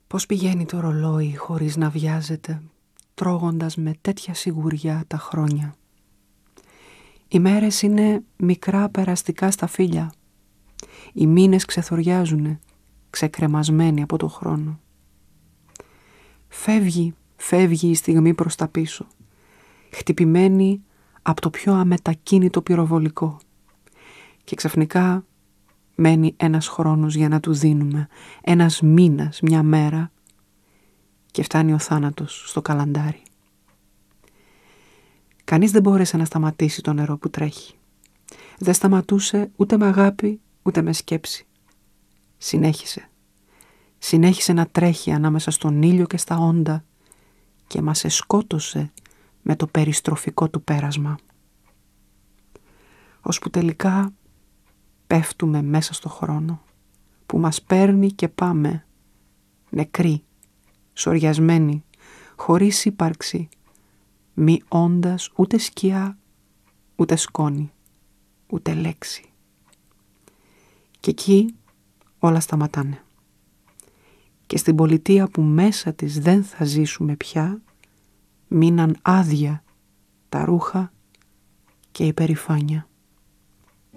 Πώς πηγαίνει το ρολόι χωρίς να βιάζεται, τρώγοντας με τέτοια σιγουριά τα χρόνια. Οι μέρες είναι μικρά περαστικά σταφύλια. Οι μήνες ξεθοριάζουνε, ξεκρεμασμένοι από το χρόνο. Φεύγει η στιγμή προς τα πίσω, χτυπημένη από το πιο αμετακίνητο πυροβολικό. Και ξαφνικά μένει ένας χρόνος για να του δίνουμε, ένας μήνας, μια μέρα, και φτάνει ο θάνατος στο καλαντάρι. Κανείς δεν μπόρεσε να σταματήσει το νερό που τρέχει. Δεν σταματούσε ούτε με αγάπη, ούτε με σκέψη. Συνέχισε να τρέχει ανάμεσα στον ήλιο και στα όντα και μας εσκότωσε με το περιστροφικό του πέρασμα. Ώσπου τελικά πέφτουμε μέσα στο χρόνο που μας παίρνει και πάμε, νεκροί, σωριασμένοι, χωρίς ύπαρξη, μη όντας ούτε σκιά, ούτε σκόνη, ούτε λέξη. Και εκεί όλα σταματάνε. Και στην πολιτεία που μέσα της δεν θα ζήσουμε πια, μείναν άδεια τα ρούχα και η περηφάνεια.